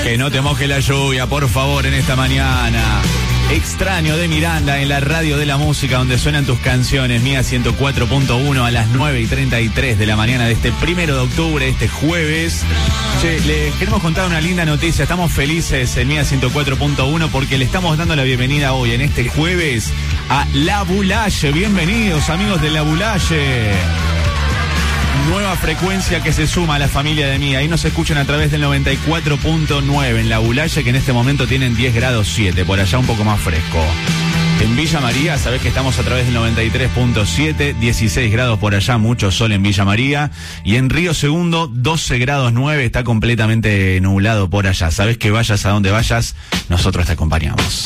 Que no te moje la lluvia, por favor, en esta mañana. Extraño de Miranda en la radio de la música, donde suenan tus canciones. Mía 104.1 a las 9:33 de la mañana de este 1 de octubre, este jueves. Che, les queremos contar una linda noticia. Estamos felices en Mía 104.1 porque le estamos dando la bienvenida hoy, en este jueves, a La Boulaye. Bienvenidos, amigos de La Boulaye. Nueva frecuencia que se suma a la familia de Mía. Ahí nos escuchan a través del 94.9 en La Boulaye, que en este momento tienen 10 grados 7, por allá un poco más fresco. En Villa María, sabés que estamos a través del 93.7, 16 grados por allá, mucho sol en Villa María. Y en Río Segundo, 12 grados 9, está completamente nublado por allá. Sabés que vayas a donde vayas, nosotros te acompañamos.